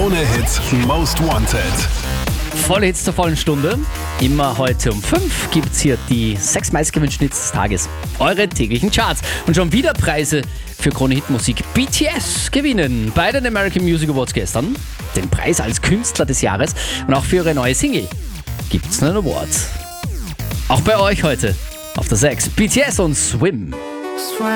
Krone-Hit Most Wanted. Volle Hits zur vollen Stunde. Immer heute um 5 gibt es hier die 6 meistgewünschten Hits des Tages. Eure täglichen Charts. Und schon wieder Preise für Krone-Hit-Musik. BTS gewinnen bei den American Music Awards gestern den Preis als Künstler des Jahres. Und auch für ihre neue Single gibt es einen Award. Auch bei euch heute auf der 6 BTS und Swim.